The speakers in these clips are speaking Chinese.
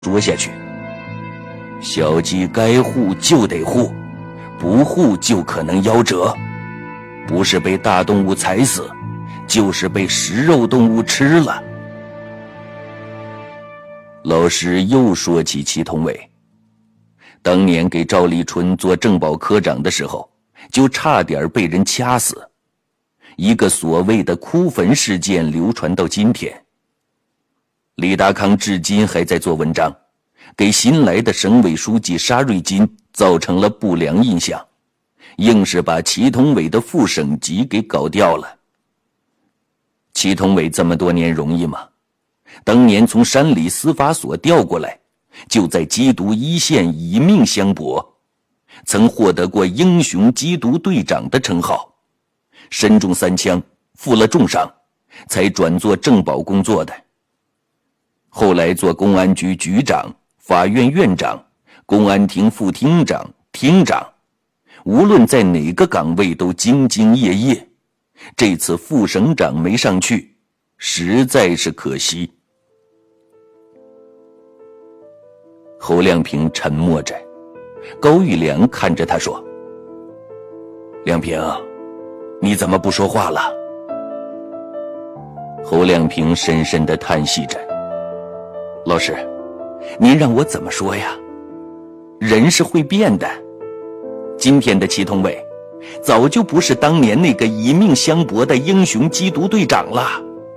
说下去。小鸡该护就得护，不护就可能夭折，不是被大动物踩死，就是被食肉动物吃了。老师又说起祁同伟，当年给赵立春做政保科长的时候，就差点被人掐死。一个所谓的哭坟事件流传到今天，李达康至今还在做文章，给新来的省委书记沙瑞金造成了不良印象，硬是把祁同伟的副省级给搞掉了。祁同伟这么多年容易吗？当年从山里司法所调过来，就在缉毒一线以命相搏，曾获得过英雄缉毒队长的称号，身中3枪，负了重伤，才转做政保工作的。后来做公安局局长、法院院长、公安厅副厅长、厅长，无论在哪个岗位都兢兢业业。这次副省长没上去，实在是可惜。侯亮平沉默着，高玉良看着他说：“亮平，你怎么不说话了？”侯亮平深深地叹息着：“老师，您让我怎么说呀？人是会变的。今天的祁同伟，早就不是当年那个以命相搏的英雄缉毒队长了。”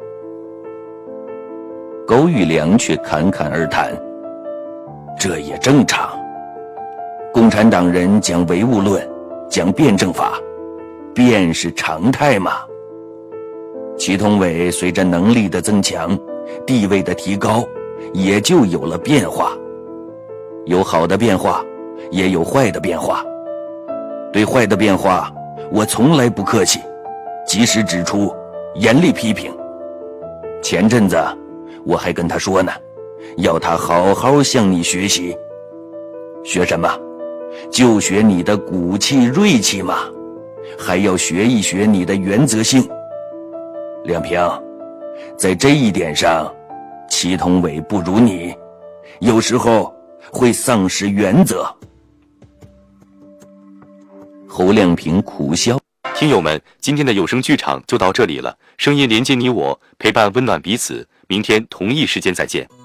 高玉良却侃侃而谈：“这也正常。共产党人讲唯物论，讲辩证法，辩是常态嘛。祁同伟随着能力的增强，地位的提高，也就有了变化。有好的变化，也有坏的变化。对坏的变化，我从来不客气，及时指出，严厉批评。前阵子我还跟他说呢，要他好好向你学习。学什么？就学你的骨气锐气嘛，还要学一学你的原则性。亮平，在这一点上，祁同伟不如你，有时候会丧失原则。”侯亮平苦笑。 听友们，今天的有声剧场就到这里了，声音连接你我，陪伴温暖彼此，明天同一时间再见。